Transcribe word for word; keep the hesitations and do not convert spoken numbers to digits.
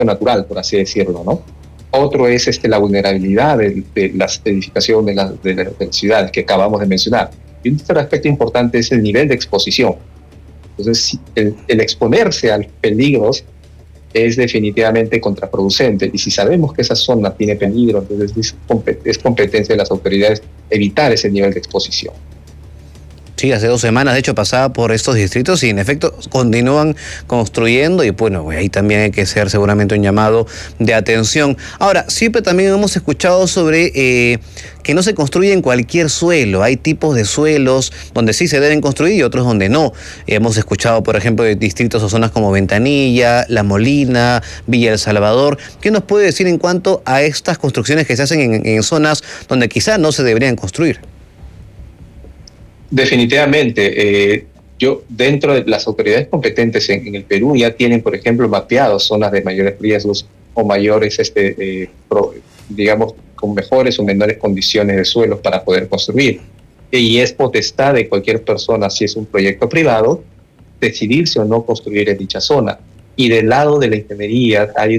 natural, por así decirlo, ¿no? Otro es este, la vulnerabilidad de, de las edificaciones de, la, de, de las ciudades que acabamos de mencionar. Y un tercer aspecto importante es el nivel de exposición. Entonces, el, el exponerse a los peligros es definitivamente contraproducente. Y si sabemos que esa zona tiene peligro, entonces es, es competencia de las autoridades evitar ese nivel de exposición. Sí, hace dos semanas, de hecho, pasaba por estos distritos y en efecto continúan construyendo y bueno, ahí también hay que hacer seguramente un llamado de atención. Ahora, siempre también hemos escuchado sobre eh, que no se construye en cualquier suelo. Hay tipos de suelos donde sí se deben construir y otros donde no. Hemos escuchado, por ejemplo, de distritos o zonas como Ventanilla, La Molina, Villa El Salvador. ¿Qué nos puede decir en cuanto a estas construcciones que se hacen en, en zonas donde quizá no se deberían construir? Definitivamente, eh, yo dentro de las autoridades competentes en, en el Perú ya tienen, por ejemplo, mapeados zonas de mayores riesgos o mayores, este, eh, pro, digamos, con mejores o menores condiciones de suelos para poder construir. Y es potestad de cualquier persona, si es un proyecto privado, decidirse o no construir en dicha zona. Y del lado de la ingeniería hay